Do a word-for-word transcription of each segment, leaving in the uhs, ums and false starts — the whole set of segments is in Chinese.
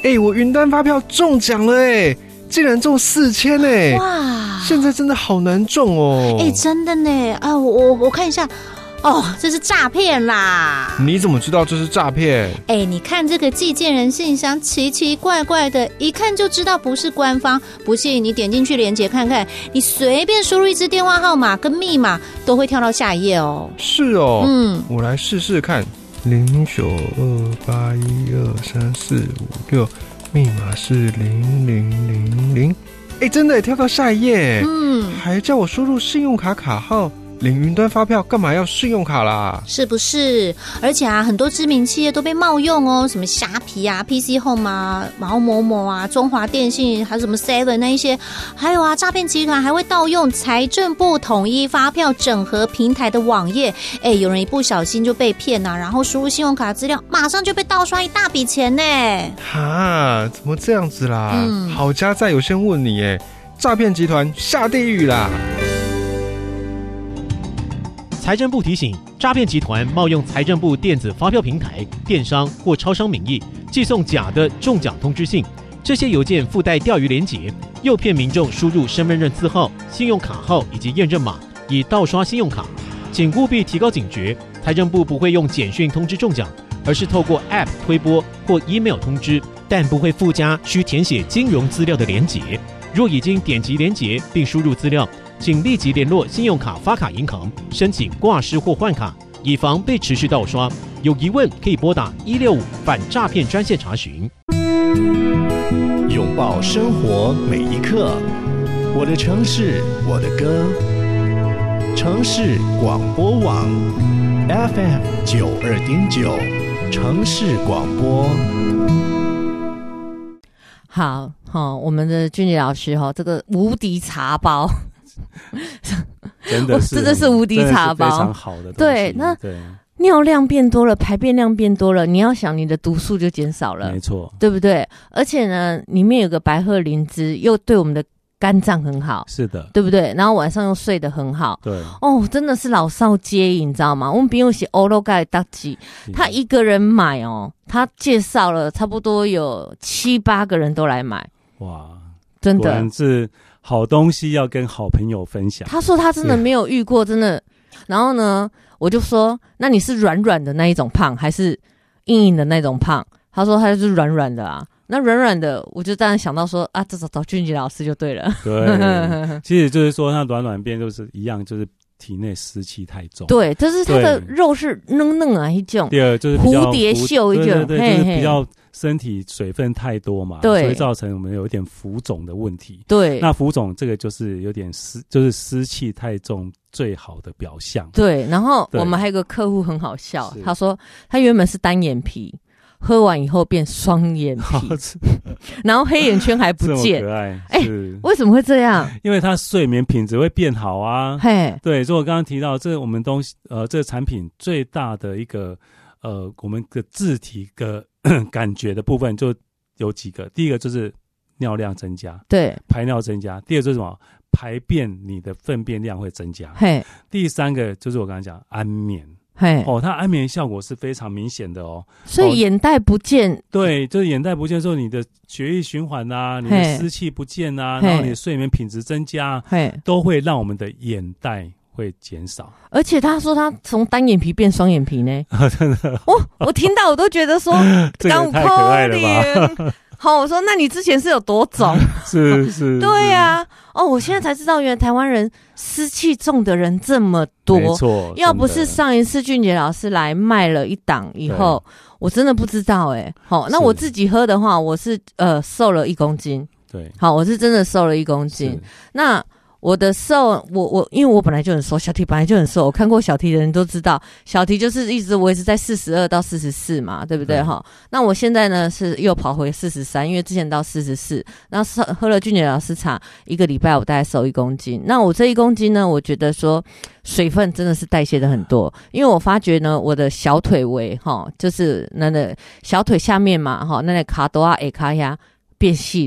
哎，我云端发票中奖了哎，竟然中四千哎！哇，现在真的好难中哦！ 哎，真的呢啊，我我我看一下。哦，这是诈骗啦！ 你怎么知道这是诈骗？ 哎，你看这个寄件人信箱奇奇怪怪的，一看就知道不是官方。不信你点进去连结看看，你随便输入一支电话号码跟密码，都会跳到下一页哦。 是哦，嗯，我来试试看，零九二八一二三四五六，密码是零零零零。哎，真的跳到下一页，嗯，还叫我输入信用卡卡号。领云端发票干嘛要信用卡啦？ 是不是？而且啊，很多知名企业都被冒用哦，什么虾皮啊、P C Home 啊、毛某某啊、中华电信，还有什么 Seven 那一些，还有啊，诈骗集团还会盗用财政部统一发票整合平台的网页，哎，有人一不小心就被骗啊，然后输入信用卡资料，马上就被盗刷一大笔钱呢。 哈，怎么这样子啦？嗯、好家在有先问你，哎，诈骗集团下地狱啦！ 财政部提醒，诈骗集团冒用财政部电子发票平台、电商或超商名义，寄送假的中奖通知信。这些邮件附带钓鱼连结，诱骗民众输入身份证字号、信用卡号以及验证码，以盗刷信用卡。请务必提高警觉，财政部不会用简讯通知中奖，而是透过 App 推播或 email 通知，但不会附加需填写金融资料的连结。若已经点击连结并输入资料，请立即联络信用卡发卡银行申请挂失或换卡，以防被持续盗刷。有疑问可以拨打一六五反诈骗专线查询。 拥抱生活每一刻，我的城市，我的歌。城市广播网 F M 九二点九，城市广播。 好，哦，我们的俊杰老师哈，这个无敌茶包。 真的是， 真的是无敌茶包， 非常好的东西。 对，那对尿量变多了，排便量变多了，你要想你的毒素就减少了， 没错， 对不对？而且呢，里面有个白鹤灵芝，又对我们的肝脏很好， 是的， 对不对？然后晚上又睡得很好， 对， 哦，真的是老少皆宜，你知道吗？我们不用写欧罗盖大吉，他一个人买哦，他介绍了差不多有七八个人都来买， 哇， 真的果然是好东西要跟好朋友分享。 他说他真的没有遇过，真的。然后呢，我就说，那你是软软的那一种胖，还是硬硬的那种胖？他说他就是软软的啊。那软软的，我就当然想到说啊，这找找俊杰老师就对了。 对，其实就是说，它软软变就是一样，就是体内湿气太重。 对，就是它的肉是嫩嫩啊一种。 第二就是比较蝴蝶袖一种， 对对对，就是比较身体水分太多嘛， 对， 所以造成我们有一点浮肿的问题。 对， 那浮肿这个就是有点湿，就是湿气太重最好的表象。 对，然后我们还有个客户很好笑，他说他原本是单眼皮。喝完以后变双眼皮，然后黑眼圈还不见， 这么可爱。 哎、欸，为什么会这样？ 因为它睡眠品质会变好啊。 嘿， 对，所以我刚刚提到，这我们东西，呃，这个产品最大的一个，呃，我们的自体的感觉的部分就有几个。第一个就是尿量增加， 对， 排尿增加。第二个就是什么？排便你的粪便量会增加。 嘿， 第三个就是我刚才讲安眠。 嘿， 哦，它安眠效果是非常明显的哦， 所以眼袋不见，哦、 对，就是眼袋不见的时候，你的血液循环啊，你的湿气不见啊，然后你的睡眠品质增加，都会让我们的眼袋会减少。 而且他说他从单眼皮变双眼皮呢， 真的， 我我听到我都觉得说， 这个太可爱了吧。 好，我说那你之前是有多肿？ 是是， 对呀、啊，哦，我现在才知道，原来台湾人湿气重的人这么多， 没错。 要不是上一次俊杰老师来卖了一档以后，我真的不知道哎、欸。好，那我自己喝的话，我是呃瘦了一公斤。 对， 好，我是真的瘦了一公斤。那我的瘦，我我因为我本来就很瘦，小提本来就很瘦，我看过小提的人都知道，小提就是一直维持在四十二到四十四嘛，对不对哈？那我现在呢是又跑回四十三，因为之前到四十四，那喝了俊杰老师茶一个礼拜，我大概瘦一公斤。那我这一公斤呢，我觉得说水分真的是代谢的很多，因为我发觉呢，我的小腿围哈，就是那个小腿下面嘛哈，那个卡多啊、A 卡呀变细了。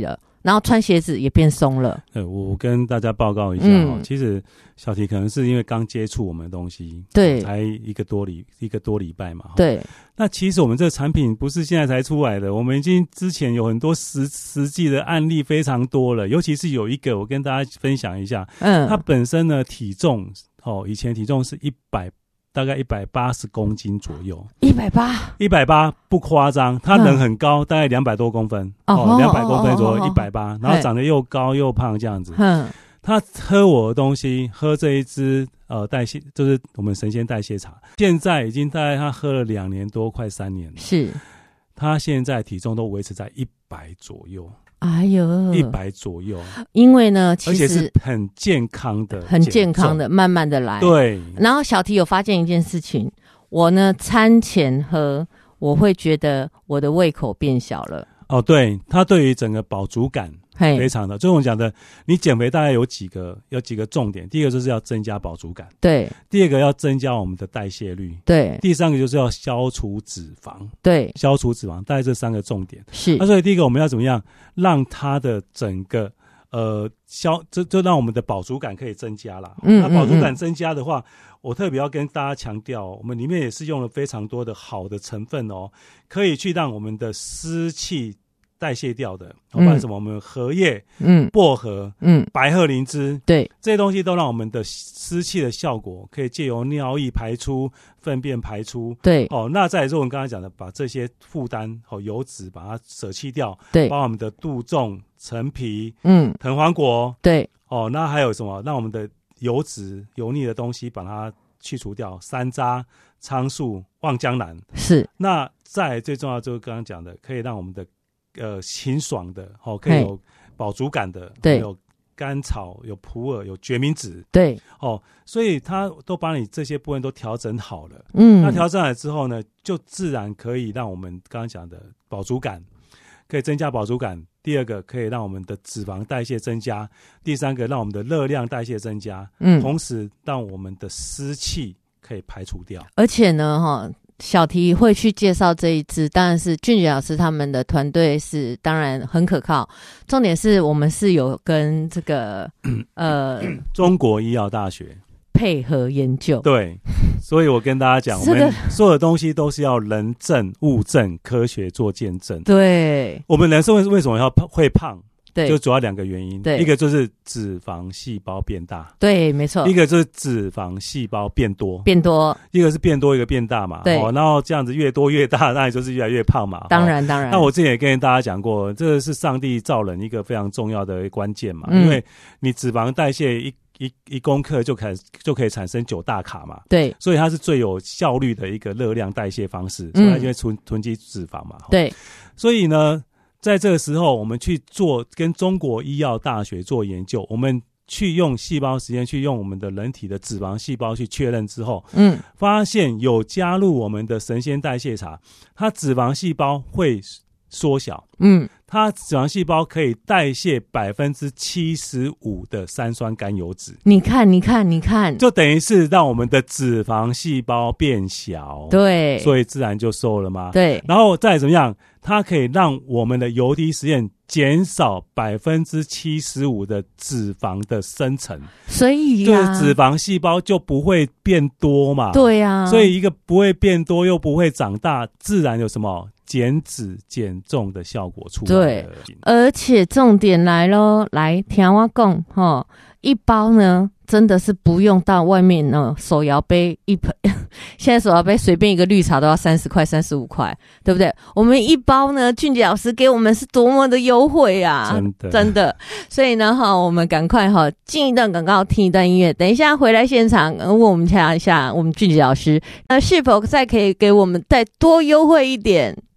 然后穿鞋子也变松了。 对，我跟大家报告一下哦， 嗯其实小提可能是因为刚接触我们的东西， 对才一个多礼一个多礼拜嘛。 对， 那其实我们这个产品不是现在才出来的，我们已经之前有很多实实际的案例非常多了，尤其是有一个我跟大家分享一下， 嗯， 它本身呢体重哦，以前体重是一百。大概一百八十公斤左右， 一百八， 一百八不夸张，他人很高，嗯、大概两百多公分，哦，两百公分左右，一百八，然后长得又高又胖这样子。嗯，他喝我的东西，喝这一支呃代谢，就是我们神仙代谢茶，现在已经大概他喝了两年多，快三年了。 是， 他现在体重都维持在一百左右。 哎呦， 一百左右， 因为呢，其实而且是很健康的， 很健康的，慢慢的来。 对。 然后小提有发现一件事情，我呢餐前喝，我会觉得我的胃口变小了。 哦，对，它对于整个饱足感非常的，就我讲的，你减肥大概有几个有几个重点，第一个就是要增加饱足感， 对； 第二个要增加我们的代谢率， 对； 第三个就是要消除脂肪， 对， 消除脂肪，大概这三个重点是。 那、啊、所以第一个我们要怎么样让它的整个呃消，就就让我们的饱足感可以增加啦。嗯，那饱足感增加的话，嗯嗯我特别要跟大家强调、哦，我们里面也是用了非常多的好的成分哦，可以去让我们的湿气代谢掉的，包括什么？我们荷叶、嗯，薄荷、嗯，白鹤灵芝， 对， 这些东西都让我们的湿气的效果可以借由尿液排出、粪便排出， 对， 哦，那再来说我们刚才讲的，把这些负担和油脂把它舍弃掉， 对， 包括我们的杜仲、陈皮、 嗯， 藤黄果， 对， 哦，那还有什么？让我们的油脂、油腻的东西把它去除掉，山楂、苍术、望江兰， 是。 那再来最重要就是刚刚讲的，可以让我们的呃清爽的，哦，可以有饱足感的， 对， 有甘草、有普洱、有决明子， 对， 哦，所以它都把你这些部分都调整好了， 嗯， 那调整好了之后呢，就自然可以让我们刚刚讲的饱足感，可以增加饱足感。第二个可以让我们的脂肪代谢增加，第三个让我们的热量代谢增加，嗯，同时让我们的湿气可以排除掉。 而且呢，哈，小提会去介绍这一支，当然是俊杰老师他们的团队是当然很可靠。重点是我们是有跟这个呃中国医药大学配合研究， 对，所以我跟大家讲，我们所有的东西都是要人证、物证、科学做见证。 对， 我们人生为什么要会胖？ 对， 就主要两个原因， 对， 一个就是脂肪细胞变大， 对，没错； 一个就是脂肪细胞变多， 变多， 一个是变多，一个变大嘛。 对， 哦，然后这样子越多越大，那也就是越来越胖嘛。 当然，当然。 那我之前也跟大家讲过，这是上帝造人一个非常重要的关键嘛，嗯、因为你脂肪代谢一一一公克就可以就可以产生九大卡嘛， 对， 所以它是最有效率的一个热量代谢方式，所以它就会囤囤积脂肪嘛。 对， 所以呢。在这个时候，我们去做跟中国医药大学做研究，我们去用细胞实验，去用我们的人体的脂肪细胞去确认之后，嗯，发现有加入我们的神仙代谢茶，它脂肪细胞会缩小，嗯，它脂肪细胞可以代谢百分之七十五的三酸甘油脂。 你看，你看，你看， 就等于是让我们的脂肪细胞变小， 对， 所以自然就瘦了吗？ 对， 然后再怎么样？它可以让我们的油滴实验减少百分之七十五的脂肪的生成， 所以、啊、 就是脂肪细胞就不会变多嘛。 对呀、啊， 所以一个不会变多又不会长大，自然有什么减脂减重的效果出来。 对，而且重点来咯，来听我讲哈，一包呢真的是不用到外面呢手摇杯一盆。现在手摇杯随便一个绿茶都要三十块、三十五块，对不对？我们一包呢，俊杰老师给我们是多么的优惠啊！ 真的， 真的。所以呢，哈，我们赶快哈进一段广告，听一段音乐。等一下回来现场，问我们瞧一下，我们俊杰老师，呃，是否再可以给我们再多优惠一点？